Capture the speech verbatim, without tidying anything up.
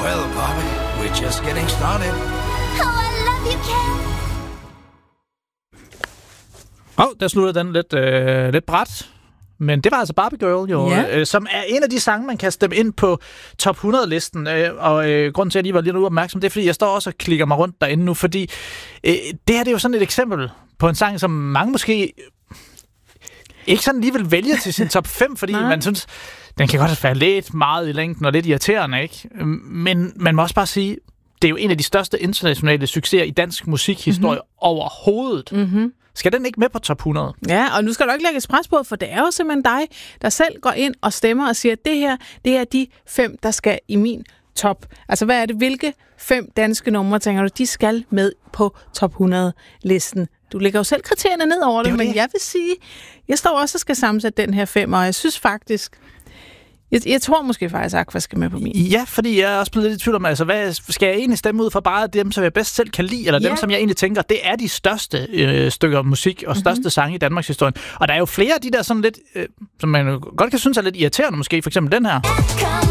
Well, Bobby, we're just getting started. Oh, I love you, Ken. Åh, oh, der sluttede den lidt, øh, lidt brat. Men det var altså Barbie Girl, jo, Ja. øh, som er en af de sange, man kan stemme ind på top hundrede-listen. Øh, og øh, grunden til, at jeg lige var lidt uopmærksom, det er, fordi jeg står også og klikker mig rundt derinde nu, fordi øh, det her det er jo sådan et eksempel på en sang, som mange måske ikke sådan lige vil vælge til sin top fem, fordi man synes, den kan godt være lidt meget i længden og lidt irriterende, ikke? Men man må også bare sige, det er jo en af de største internationale succeser i dansk musikhistorie mm-hmm. overhovedet. Mm-hmm. Skal den ikke med på top hundrede? Ja, og nu skal du ikke lægge et pres på, for det er jo simpelthen dig, der selv går ind og stemmer og siger, at det her, det er de fem, der skal i min top. Altså, hvad er det? Hvilke fem danske numre, tænker du, de skal med på top hundrede-listen? Du lægger jo selv kriterierne ned over det, det men det. Jeg vil sige, jeg står også og skal sammensætte den her fem, og jeg synes faktisk, jeg, jeg tror måske faktisk, at Aqua skal med på min. Ja, fordi jeg er også blevet lidt i tvivl om, altså, hvad skal jeg egentlig stemme ud for bare dem, som jeg bedst selv kan lide, eller ja. dem, som jeg egentlig tænker, det er de største øh, stykker musik og største mm-hmm. sange i Danmarks historie. Og der er jo flere af de der sådan lidt, øh, som man godt kan synes er lidt irriterende måske, for eksempel den her.